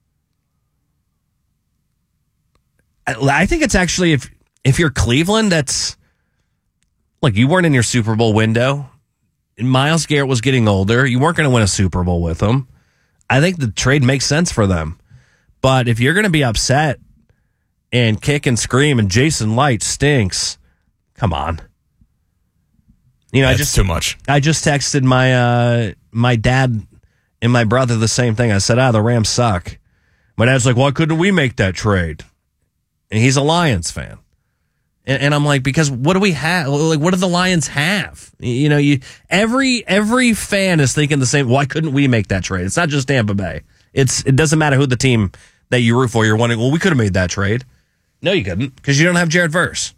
C: I think it's actually, if if you're Cleveland, that's, like, you weren't in your Super Bowl window. Myles Garrett was getting older. You weren't going to win a Super Bowl with him. I think the trade makes sense for them. But if you're going to be upset and kick and scream and Jason Light stinks, come on. You know,
D: that's
C: I just
D: too much.
C: I just texted my uh, my dad and my brother the same thing. I said, ah, the Rams suck. My dad's like, why couldn't we make that trade? And he's a Lions fan. And, and I'm like, because what do we have? Like, what do the Lions have? You know, you every every fan is thinking the same. Why couldn't we make that trade? It's not just Tampa Bay. It's It doesn't matter who the team that you root for. You're wondering, well, we could have made that trade. No, you couldn't, because you don't have Jared Verse.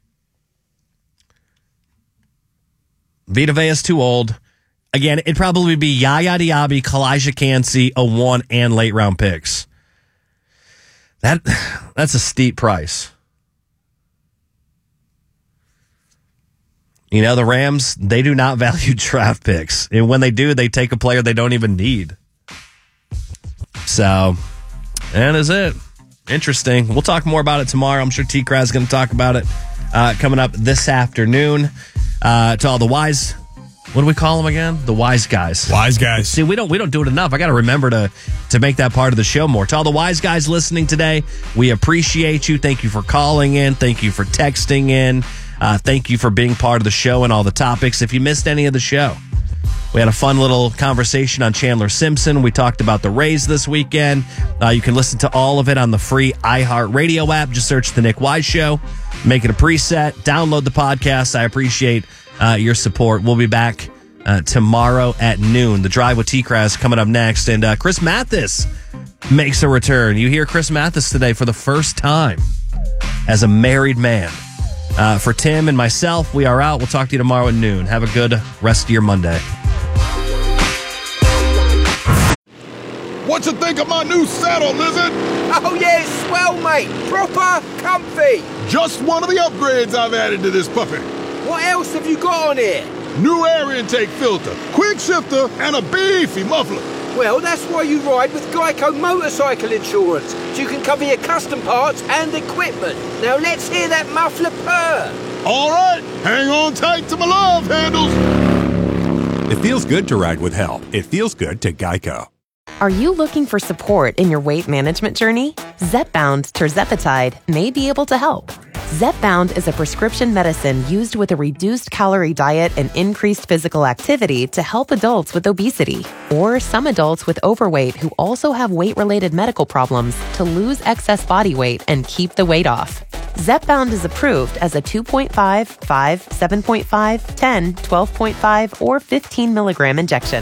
C: Vita Vea is too old. Again, it'd probably be Yaya Diaby, Kalijah Kancey, a one, and late round picks. That that's a steep price. You know, the Rams, they do not value draft picks. And when they do, they take a player they don't even need. So, that is it. Interesting. We'll talk more about it tomorrow. I'm sure T-Kraz is going to talk about it uh, coming up this afternoon. Uh, to all the wise, what do we call them again? The wise guys.
D: Wise guys.
C: See, we don't we don't do it enough. I got to remember to to make that part of the show more. To all the wise guys listening today, we appreciate you. Thank you for calling in. Thank you for texting in. Uh, thank you for being part of the show and all the topics. If you missed any of the show, we had a fun little conversation on Chandler Simpson. We talked about the Rays this weekend. Uh, you can listen to all of it on the free iHeartRadio app. Just search The Nick Wise Show. Make it a preset. Download the podcast. I appreciate uh, your support. We'll be back uh, tomorrow at noon. The Drive with T-Kraz coming up next. And uh, Chris Mathis makes a return. You hear Chris Mathis today for the first time as a married man. Uh, for Tim and myself, we are out. We'll talk to you tomorrow at noon. Have a good rest of your Monday.
T: What you think of my new saddle, Lizard?
G: Oh, yeah, it's swell, mate. Proper comfy.
T: Just one of the upgrades I've added to this puppy.
G: What else have you got on here?
T: New air intake filter, quick shifter, and a beefy muffler.
G: Well, that's why you ride with Geico Motorcycle Insurance, so you can cover your custom parts and equipment. Now let's hear that muffler purr.
T: All right, hang on tight to my love handles.
H: It feels good to ride with help. It feels good to Geico.
U: Are you looking for support in your weight management journey? Zepbound tirzepatide may be able to help. Zepbound is a prescription medicine used with a reduced calorie diet and increased physical activity to help adults with obesity or some adults with overweight who also have weight-related medical problems to lose excess body weight and keep the weight off. Zepbound is approved as a two point five, five, seven point five, ten, twelve point five, or fifteen milligram injection.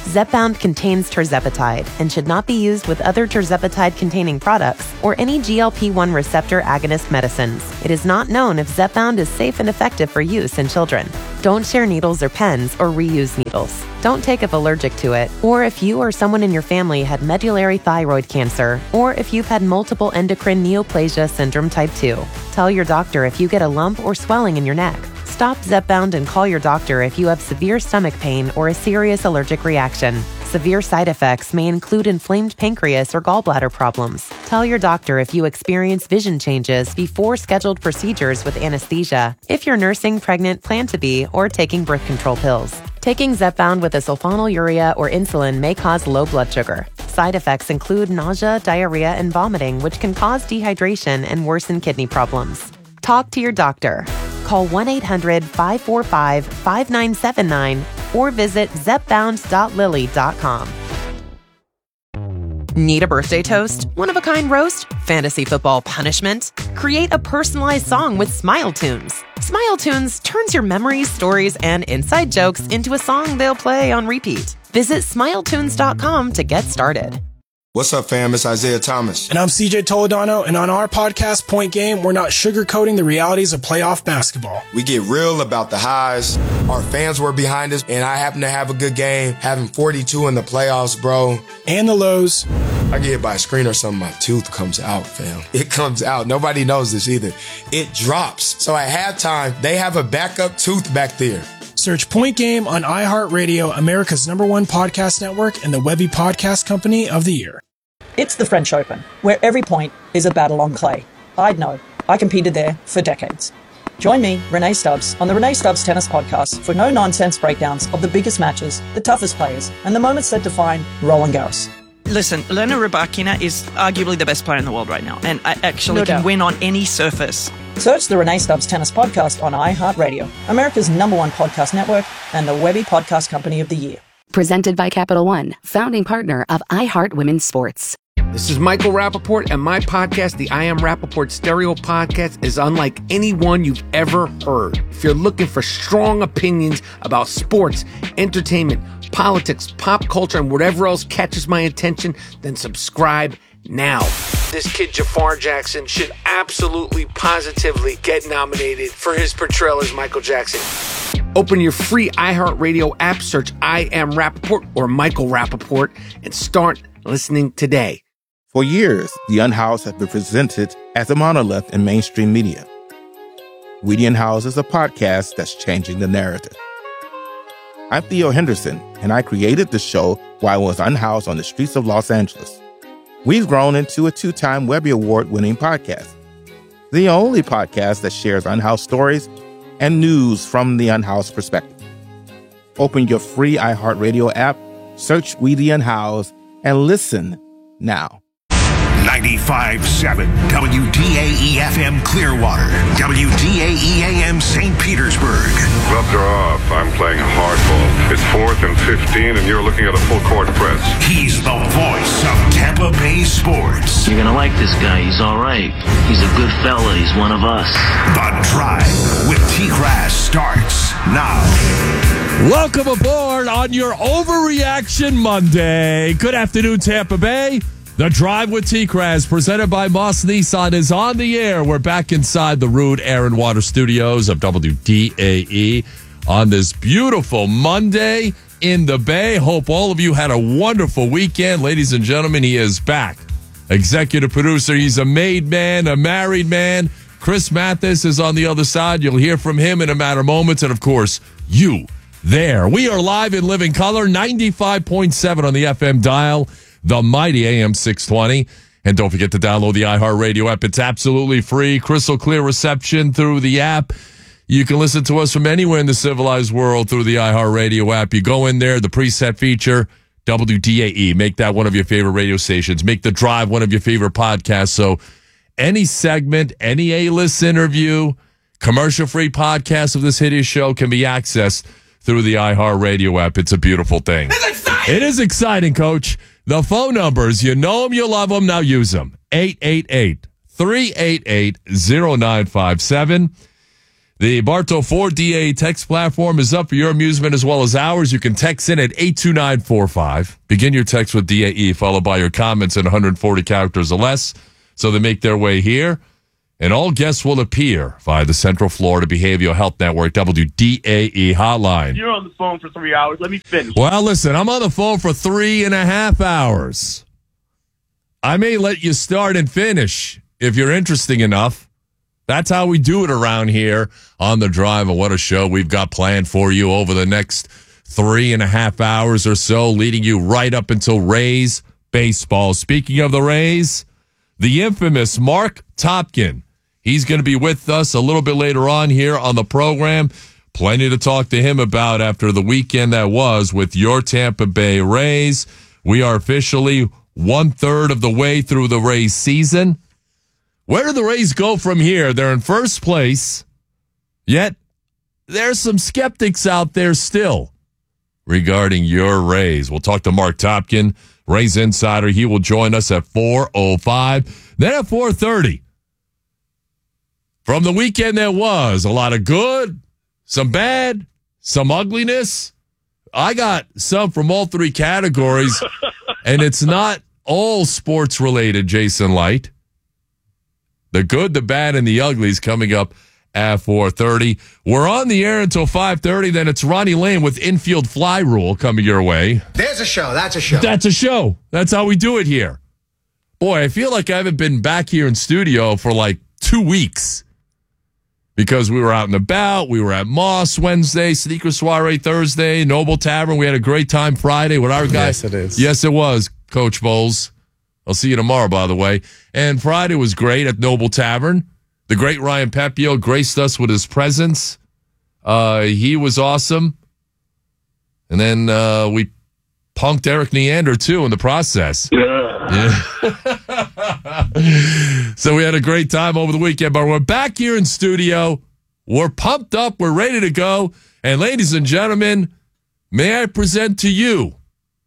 U: Zepbound contains tirzepatide and should not be used with other tirzepatide-containing products or any G L P one receptor agonist medicines. It is not known if Zepbound is safe and effective for use in children. Don't share needles or pens or reuse needles. Don't take if allergic to it, or if you or someone in your family had medullary thyroid cancer, or if you've had multiple endocrine neoplasia syndrome type two. Tell your doctor if you get a lump or swelling in your neck. Stop Zepbound and call your doctor if you have severe stomach pain or a serious allergic reaction. Severe side effects may include inflamed pancreas or gallbladder problems. Tell your doctor if you experience vision changes before scheduled procedures with anesthesia, if you're nursing, pregnant, plan to be, or taking birth control pills. Taking Zepbound with a sulfonylurea or insulin may cause low blood sugar. Side effects include nausea, diarrhea, and vomiting, which can cause dehydration and worsen kidney problems. Talk to your doctor. Call one eight hundred five four five five nine seven nine or visit zepbound dot lilly dot com. Need a birthday toast? One-of-a-kind roast? Fantasy football punishment? Create a personalized song with Smile Tunes. Smile Tunes turns your memories, stories, and inside jokes into a song they'll play on repeat. Visit smile tunes dot com to get started.
M: What's up, fam? It's Isaiah Thomas.
N: And I'm C J Toledano, and on our podcast, Point Game, we're not sugarcoating the realities of playoff basketball.
M: We get real about the highs. Our fans were behind us, and I happen to have a good game, having forty-two in the playoffs, bro.
N: And the lows.
M: I get hit by a screen or something, my tooth comes out, fam. It comes out. Nobody knows this either. It drops. So at halftime, they have a backup tooth back there.
N: Search Point Game on iHeartRadio, America's number one podcast network, and the Webby Podcast Company of the Year.
O: It's the French Open, where every point is a battle on clay. I'd know. I competed there for decades. Join me, Renee Stubbs, on the Renee Stubbs Tennis Podcast for no-nonsense breakdowns of the biggest matches, the toughest players, and the moments that define Roland Garros.
P: Listen, Elena Rybakina is arguably the best player in the world right now, and I actually
O: No
P: can
O: doubt.
P: win on any surface.
O: Search the Renee Stubbs Tennis Podcast on iHeartRadio, America's number one podcast network, and the Webby Podcast Company of the Year.
Q: Presented by Capital One, founding partner of iHeart Women's Sports.
R: This is Michael Rappaport, and my podcast, the I Am Rappaport Stereo Podcast, is unlike any one you've ever heard. If you're looking for strong opinions about sports, entertainment, politics, pop culture, and whatever else catches my attention, then subscribe now. This kid Jafar Jackson should absolutely, positively get nominated for his portrayal as Michael Jackson. Open your free iHeartRadio app, search I Am Rappaport or Michael Rappaport, and start listening today.
S: For years, The Unhoused has been presented as a monolith in mainstream media. We Unhoused is a podcast that's changing the narrative. I'm Theo Henderson, and I created the show while I was unhoused on the streets of Los Angeles. We've grown into a two-time Webby Award-winning podcast, the only podcast that shares unhoused stories and news from the unhoused perspective. Open your free iHeartRadio app, search We the Unhoused, and listen now.
B: ninety-five point seven W D A E F M Clearwater, W D A E A M Saint Petersburg.
A: Gloves are off. I'm playing hardball. It's fourth and fifteen, and you're looking at a full court press.
B: He's the voice of Tampa Bay sports.
J: You're gonna like this guy. He's all right. He's a good fella. He's one of us.
B: The Drive with T-Grass starts now.
D: Welcome aboard on your Overreaction Monday. Good afternoon, Tampa Bay. The Drive with T-Kraz, presented by Moss Nissan, is on the air. We're back inside the Rude Air and Water Studios of W D A E on this beautiful Monday in the Bay. Hope all of you had a wonderful weekend. Ladies and gentlemen, he is back. Executive producer, he's a made man, a married man. Chris Mathis is on the other side. You'll hear from him in a matter of moments. And, of course, you there. We are live in living color, ninety-five point seven on the F M dial. The mighty A M six twenty. And don't forget to download the iHeartRadio app. It's absolutely free. Crystal clear reception through the app. You can listen to us from anywhere in the civilized world through the iHeartRadio app. You go in there, the preset feature, W D A E. Make that one of your favorite radio stations. Make The Drive one of your favorite podcasts. So any segment, any A-list interview, commercial-free podcast of this hideous show can be accessed through the iHeartRadio app. It's a beautiful thing. It's exciting. It is exciting, Coach. The phone numbers, you know them, you love them, now use them. eight eight eight, three eight eight, zero nine five seven.
I: The Bartow Ford D A E text platform is up for your amusement as well as ours. You can text in at eight two nine four five. Begin your text with D A E, followed by your comments in one hundred forty characters or less. So they make their way here. And all guests will appear via the Central Florida Behavioral Health Network W D A E hotline.
K: You're on the phone for three hours. Let me finish.
I: Well, listen, I'm on the phone for three and a half hours. I may let you start and finish if you're interesting enough. That's how we do it around here on The Drive, and what a show we've got planned for you over the next three and a half hours or so, leading you right up until Rays baseball. Speaking of the Rays, the infamous Mark Topkin. He's going to be with us a little bit later on here on the program. Plenty to talk to him about after the weekend that was with your Tampa Bay Rays. We are officially one-third of the way through the Rays season. Where do the Rays go from here? They're in first place, yet there's some skeptics out there still regarding your Rays. We'll talk to Mark Topkin, Rays Insider. He will join us at four oh five. Then at four thirty, from the weekend that was, a lot of good, some bad, some ugliness. I got some from all three categories, and it's not all sports related, Jason Light. The good, the bad, and the uglies coming up at four thirty. We're on the air until five thirty. Then it's Ronnie Lane with Infield Fly Rule coming your way.
V: There's a show. That's a show.
I: That's a show. That's how we do it here. Boy, I feel like I haven't been back here in studio for like two weeks because we were out and about. We were at Moss Wednesday, Sneaker Soiree Thursday, Noble Tavern. We had a great time Friday with our guys.
D: Yes, it is.
I: Yes, it was, Coach Bowles. I'll see you tomorrow, by the way. And Friday was great at Noble Tavern. The great Ryan Pepio graced us with his presence. Uh, he was awesome. And then uh, we punked Eric Neander, too, in the process. Yeah. yeah. So we had a great time over the weekend. But we're back here in studio. We're pumped up. We're ready to go. And ladies and gentlemen, may I present to you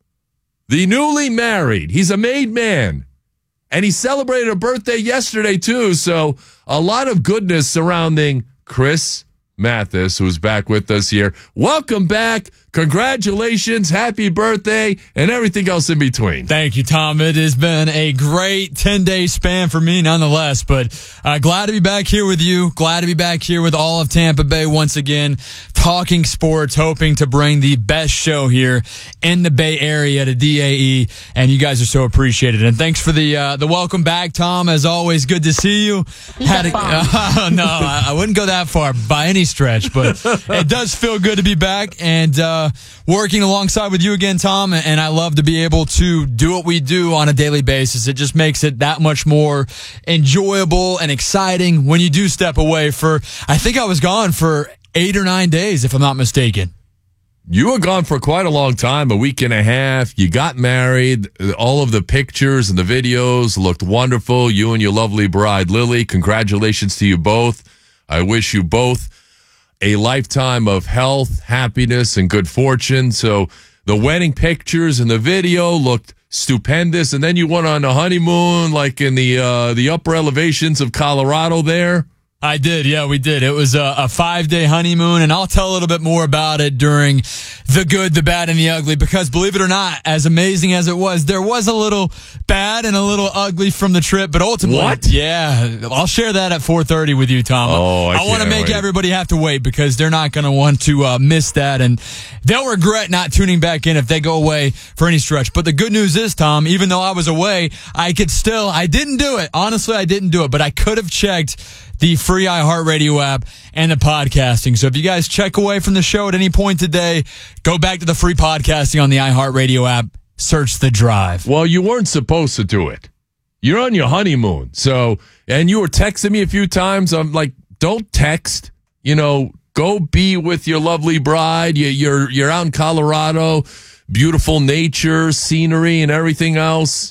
I: the newly married. He's a made man. And he celebrated a birthday yesterday, too. So a lot of goodness surrounding Chris Mathis, who's back with us here. Welcome back. Congratulations. Happy birthday and everything else in between.
X: Thank you, Tom. It has been a great ten-day span for me nonetheless, but uh, glad to be back here with you. Glad to be back here with all of Tampa Bay once again, talking sports, hoping to bring the best show here in the Bay Area to D A E, and you guys are so appreciated. And thanks for the uh, the welcome back, Tom. As always, good to see you. Had a, uh, no, I, I wouldn't go that far by any stretch, but it does feel good to be back and uh, working alongside with you again, Tom. And I love to be able to do what we do on a daily basis. It just makes it that much more enjoyable and exciting when you do step away for, I think I was gone for eight or nine days, if I'm not mistaken.
I: You were gone for quite a long time, a week and a half. You got married. All of the pictures and the videos looked wonderful. You and your lovely bride, Lily. Congratulations to you both. I wish you both a lifetime of health, happiness, and good fortune. So the wedding pictures and the video looked stupendous. And then you went on a honeymoon, like in the uh, the upper elevations of Colorado there.
X: I did, yeah, we did. It was a, a five-day honeymoon, and I'll tell a little bit more about it during the good, the bad, and the ugly, because believe it or not, as amazing as it was, there was a little bad and a little ugly from the trip, but ultimately...
I: What?
X: Yeah, I'll share that at four thirty with you, Tom.
I: Oh, I,
X: I want to make
I: wait.
X: everybody have to wait, because they're not going to want to uh, miss that, and they'll regret not tuning back in if they go away for any stretch. But the good news is, Tom, even though I was away, I could still... I didn't do it. Honestly, I didn't do it, but I could have checked the free iHeartRadio app and the podcasting. So if you guys check away from the show at any point today, go back to the free podcasting on the iHeartRadio app, search The Drive.
I: Well, you weren't supposed to do it. You're on your honeymoon. So, and you were texting me a few times. I'm like, don't text, you know, go be with your lovely bride. You, you're, you're out in Colorado, beautiful nature, scenery, and everything else.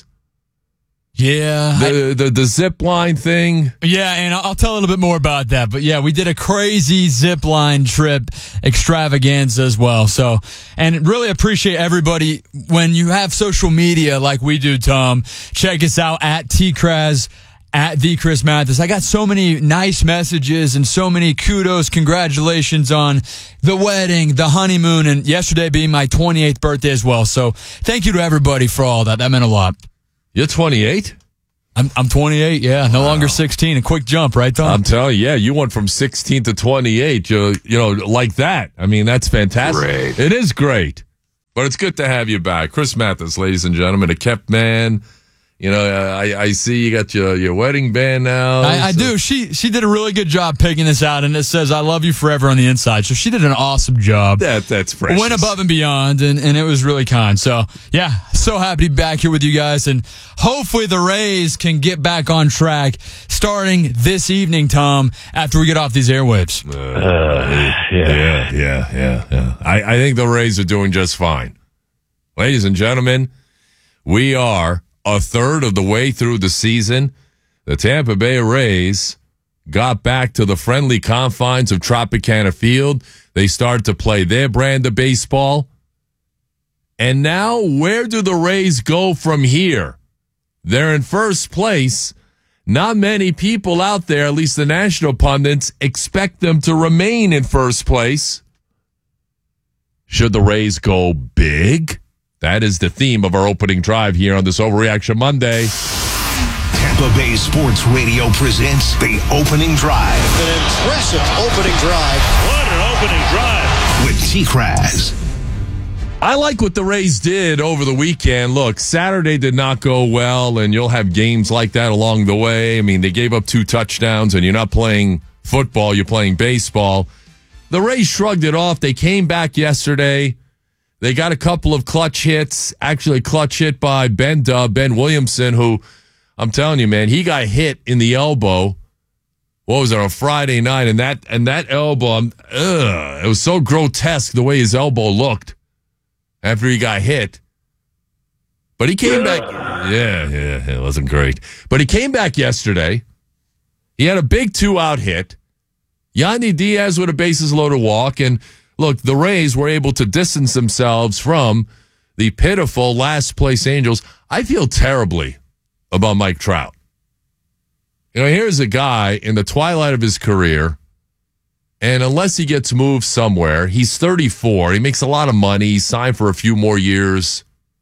X: Yeah.
I: The, the the zip line thing.
X: Yeah, and I'll tell a little bit more about that. But yeah, we did a crazy zip line trip extravaganza as well. So, and really appreciate everybody when you have social media like we do, Tom. Check us out at T Kraz at the Chris Mathis. I got so many nice messages and so many kudos, congratulations on the wedding, the honeymoon, and yesterday being my twenty-eighth birthday as well. So thank you to everybody for all that. That meant a lot.
I: You're twenty-eight?
X: I'm I'm twenty-eight, yeah. No wow. longer sixteen. A quick jump, right, Tom?
I: I'm telling you, yeah, you went from sixteen to twenty-eight, you, you know, like that. I mean, that's fantastic.
A: Great.
I: It is great. But it's good to have you back. Chris Mathis, ladies and gentlemen, a kept man. You know, I, I see you got your, your wedding band now.
X: I, I
I: so.
X: do. She she did a really good job picking this out, and it says, I love you forever on the inside. So she did an awesome job.
I: That That's precious.
X: Went above and beyond, and, and it was really kind. So, yeah, so happy to be back here with you guys, and hopefully the Rays can get back on track starting this evening, Tom, after we get off these airwaves.
I: Uh, uh, yeah, yeah, yeah, yeah. I, I think the Rays are doing just fine. Ladies and gentlemen, we are a third of the way through the season. The Tampa Bay Rays got back to the friendly confines of Tropicana Field. They started to play their brand of baseball. And now, where do the Rays go from here? They're in first place. Not many people out there, at least the national pundits, expect them to remain in first place. Should the Rays go big? That is the theme of our opening drive here on this Overreaction Monday.
B: Tampa Bay Sports Radio presents the opening drive.
E: An impressive opening drive. What an opening drive.
B: With T-Kraz.
I: I like what the Rays did over the weekend. Look, Saturday did not go well, and you'll have games like that along the way. I mean, they gave up two touchdowns, and you're not playing football, you're playing baseball. The Rays shrugged it off. They came back yesterday. They got a couple of clutch hits, actually a clutch hit by Ben Dub, Ben Williamson, who, I'm telling you, man, he got hit in the elbow. What was it, on Friday night? And that and that elbow, ugh, it was so grotesque the way his elbow looked after he got hit. But he came back. Yeah, yeah, it wasn't great. But he came back yesterday. He had a big two-out hit. Yandy Diaz with a bases-loaded walk, and look, the Rays were able to distance themselves from the pitiful last-place Angels. I feel terribly about Mike Trout. You know, here's a guy in the twilight of his career, and unless he gets moved somewhere, he's thirty-four. He makes a lot of money. He signed for a few more years.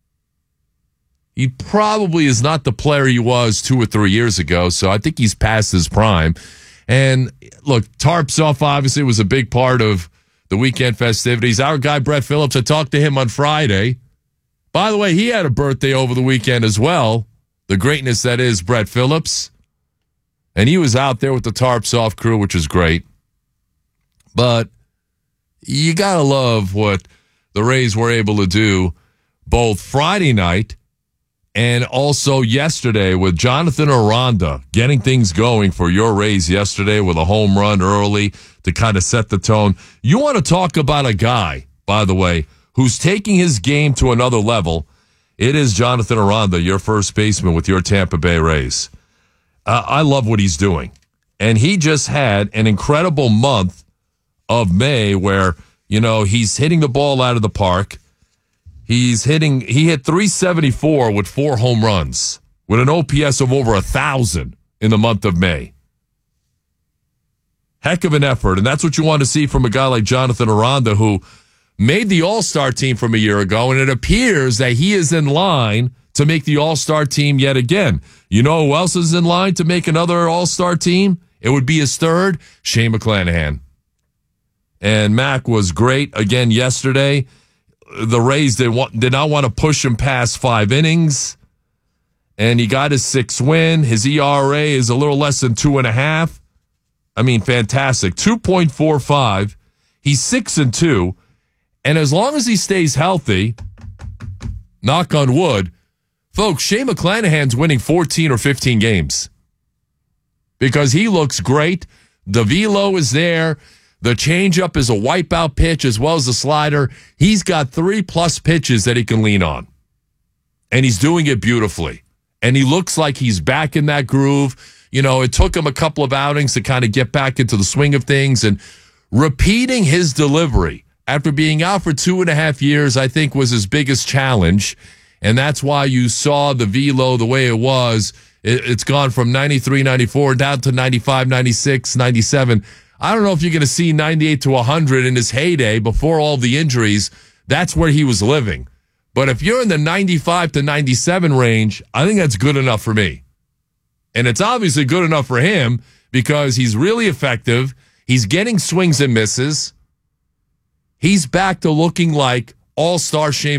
I: He probably is not the player he was two or three years ago, so I think he's past his prime. And look, Tarps off obviously was a big part of the weekend festivities. Our guy, Brett Phillips, I talked to him on Friday. By the way, he had a birthday over the weekend as well. The greatness that is Brett Phillips. And he was out there with the Tarps Off crew, which is great. But you got to love what the Rays were able to do both Friday night and also yesterday with Jonathan Aranda getting things going for your Rays yesterday with a home run early to kind of set the tone. You want to talk about a guy, by the way, who's taking his game to another level. It is Jonathan Aranda, your first baseman with your Tampa Bay Rays. Uh, I love what he's doing. And he just had an incredible month of May where, you know, he's hitting the ball out of the park. He's hitting, he hit three seventy-four with four home runs with an O P S of over a thousand in the month of May. Heck of an effort. And that's what you want to see from a guy like Jonathan Aranda, who made the All-Star team from a year ago. And it appears that he is in line to make the All-Star team yet again. You know who else is in line to make another All-Star team? It would be his third, Shane McClanahan. And Mac was great again yesterday. The Rays did, want, did not want to push him past five innings, and he got his sixth win. His E R A is a little less than two and a half. I mean, fantastic. two point four five. He's six and two, and as long as he stays healthy, knock on wood, folks, Shane McClanahan's winning fourteen or fifteen games because he looks great. The velo is there. The changeup is a wipeout pitch as well as the slider. He's got three plus pitches that he can lean on. And he's doing it beautifully. And he looks like he's back in that groove. You know, it took him a couple of outings to kind of get back into the swing of things. And repeating his delivery after being out for two and a half years, I think was his biggest challenge. And that's why you saw the velo the way it was. it, it's gone from ninety-three, ninety-four down to ninety-five, ninety-six, ninety-seven. I don't know if you're going to see ninety-eight to one hundred in his heyday before all the injuries. That's where he was living. But if you're in the ninety-five to ninety-seven range, I think that's good enough for me. And it's obviously good enough for him because he's really effective. He's getting swings and misses. He's back to looking like all-star Shane